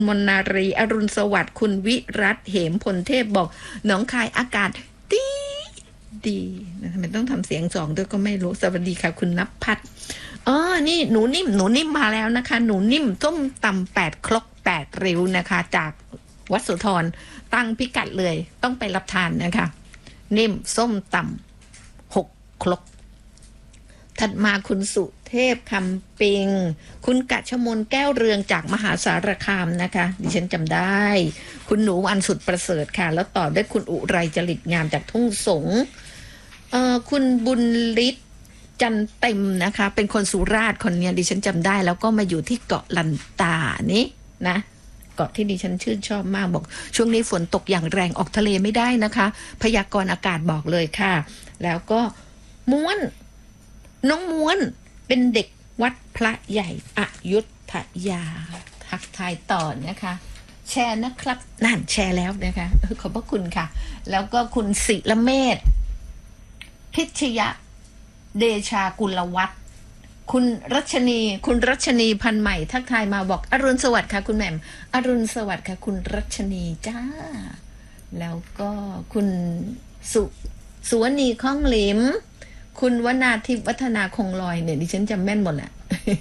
มนนารีอรุณสวัสดิ์คุณวิรัตเหมพลเทพบอกหนองคายอากาศดีดีนะทำไมต้องทำเสียงสองด้วยก็ไม่รู้สวัสดีค่ะคุณนับพัฒน์นี่หนูนิ่มมาแล้วนะคะหนูนิ่มส้มตำ8 ครก 8 ริ้วนะคะจากวัดสุธรตั้งพิกัดเลยต้องไปรับทานนะคะนิ่มส้มตำ6 ครกถัดมาคุณสุเทพคำปิงคุณกะชมนแก้วเรืองจากมหาสารคามนะคะดิฉันจำได้คุณหนูอันสุดประเสริฐค่ะแล้วต่อด้วยคุณอุไรจริตงามจากทุ่งสงคุณบุญฤทธิ์จันเต็มนะคะเป็นคนสุราษฎร์คนนี้ดิฉันจำได้แล้วก็มาอยู่ที่เกาะลันตานี้นะเกาะที่ดิฉันชื่นชอบมากบอกช่วงนี้ฝนตกอย่างแรงออกทะเลไม่ได้นะคะพยากรณ์อากาศบอกเลยค่ะแล้วก็ม้วนน้องม้วนเป็นเด็กวัดพระใหญ่อยุธยาทักทายต่อนะคะแชร์นะครับนั่นแชร์แล้วนะคะขอบพระคุณค่ะแล้วก็คุณศิละเมธพิชยะเดชากุลวัฒน์คุณรัชนีพันใหม่ทักทายมาบอกอรุณสวัสดิ์ค่ะคุณแหม่มอรุณสวัสดิ์ค่ะคุณรัชนีจ้าแล้วก็คุณสุวณีข้องหลิมคุณวนาทิพย์วัฒนาคงลอยเนี่ยดิฉันจำแม่นหมดแหละ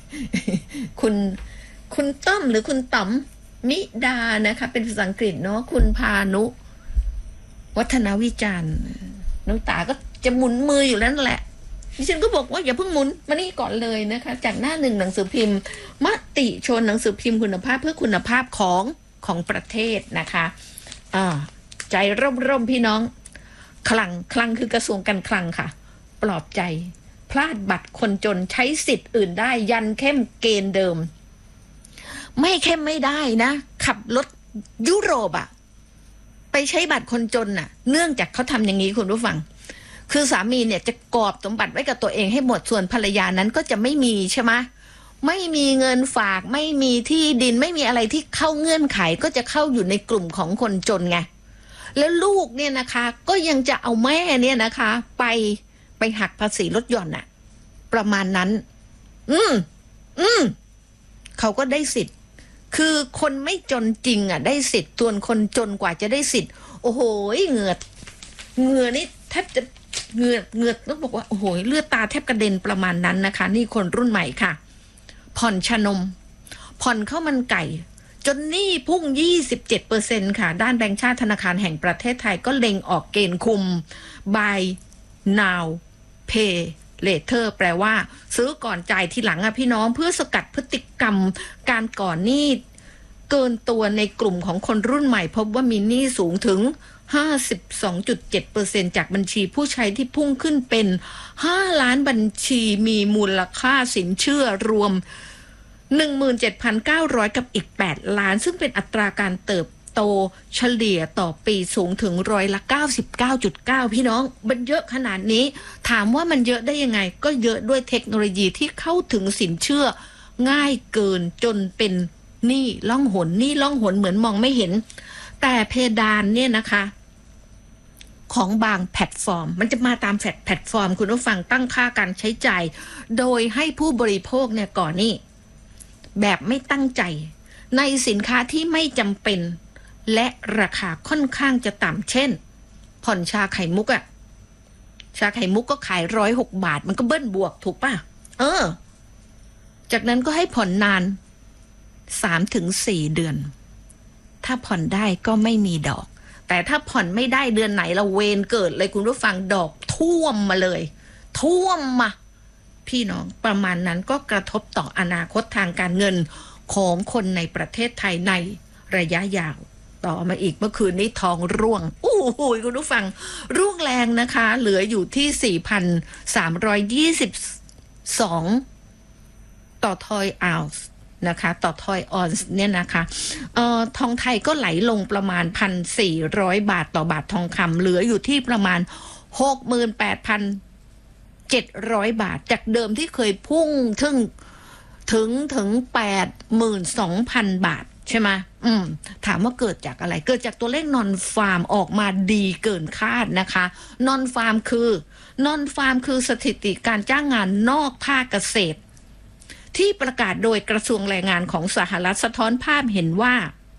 คุณต้อมหรือคุณต๋อมมิดานะคะเป็นภาษาอังกฤษเนาะคุณพานุวัฒนวิจารณ์น้องตาก็จะหมุนมืออยู่แล้วนั่นแหละดิฉันก็บอกว่าอย่าเพิ่งหมุนมานี่ก่อนเลยนะคะจากหน้าหนึ่งหนังสือพิมพ์มติชนหนังสือพิมพ์คุณภาพเพื่อคุณภาพของประเทศนะคะใจร่มพี่น้องคลังคือกระทรวงการคลังค่ะปลอบใจพลาดบัตรคนจนใช้สิทธิ์อื่นได้ยันเข้มเกณฑ์เดิมไม่เข้มไม่ได้นะขับรถยุโรปอะไปใช้บัตรคนจนน่ะเนื่องจากเขาทำอย่างนี้คุณผู้ฟังคือสามีเนี่ยจะกอบสมบัติไว้กับตัวเองให้หมดส่วนภรรยานั้นก็จะไม่มีใช่ไหมไม่มีเงินฝากไม่มีที่ดินไม่มีอะไรที่เข้าเงื่อนไขก็จะเข้าอยู่ในกลุ่มของคนจนไงแล้วลูกเนี่ยนะคะก็ยังจะเอาแม่เนี่ยนะคะไปหักภาษีลดหย่อนน่ะประมาณนั้นเขาก็ได้สิทธิ์คือคนไม่จนจริงอ่ะได้สิทธิ์ส่วนคนจนกว่าจะได้สิทธิ์โอ้โหเหงื่อนี่แทบจะเหงื่อต้องบอกว่าโอ้โหเลือดตาแทบกระเด็นประมาณนั้นนะคะนี่คนรุ่นใหม่ค่ะผ่อนชานมผ่อนข้าวมันไก่จนหนี้พุ่ง 27% ค่ะด้านแบงก์ชาติธนาคารแห่งประเทศไทยก็เล็งออกเกณฑ์คุม buy now pay later แปลว่าซื้อก่อนจ่ายทีหลังอะพี่น้องเพื่อสกัดพฤติกรรมการก่อหนี้เกินตัวในกลุ่มของคนรุ่นใหม่พบว่ามีหนี้สูงถึง 52.7% จากบัญชีผู้ใช้ที่พุ่งขึ้นเป็น5 ล้านบัญชีมีมูลค่าสินเชื่อรวม 17,900 กับอีก8 ล้านซึ่งเป็นอัตราการเติบโตเฉลี่ยต่อปีสูงถึง99.9%พี่น้องมันเยอะขนาดนี้ถามว่ามันเยอะได้ยังไงก็เยอะด้วยเทคโนโลยีที่เข้าถึงสินเชื่อง่ายเกินจนเป็นหนี้ล่องหนเหมือนมองไม่เห็นแต่เพดานเนี่ยนะคะของบางแพลตฟอร์มมันจะมาตามแพลตฟอร์มคุณผู้ฟังตั้งค่าการใช้จ่ายโดยให้ผู้บริโภคเนี่ยก่อนนี่แบบไม่ตั้งใจในสินค้าที่ไม่จำเป็นและราคาค่อนข้างจะต่ำเช่นผ่อนชาไข่มุกอะชาไข่มุกก็ขาย106 บาทมันก็เบิ้ลบวกถูกป่ะจากนั้นก็ให้ผ่อนนาน 3-4 เดือนถ้าผ่อนได้ก็ไม่มีดอกแต่ถ้าผ่อนไม่ได้เดือนไหนละเวรเกิดเลยคุณผู้ฟังดอกท่วมมาเลยท่วมมาพี่น้องประมาณนั้นก็กระทบต่ออนาคตทางการเงินของคนในประเทศไทยในระยะยาวต่อมาอีกเมื่อคืนนี้ทองร่วงโอ้โหคุณผู้ฟังร่วงแรงนะคะเหลืออยู่ที่ 4,322 ต่อทอยออนซ์นะคะต่อทอยออนซ์เนี่ยนะคะทองไทยก็ไหลลงประมาณ 1,400 บาทต่อบาททองคำเหลืออยู่ที่ประมาณ 68,700 บาทจากเดิมที่เคยพุ่งถึง 82,000 บาทใช่ไหมถามว่าเกิดจากอะไรเกิดจากตัวเลขนอนฟาร์มออกมาดีเกินคาดนะคะนอนฟาร์มคือสถิติการจ้างงานนอกภาคเกษตรที่ประกาศโดยกระทรวงแรงงานของสหรัฐสะท้อนภาพเห็นว่า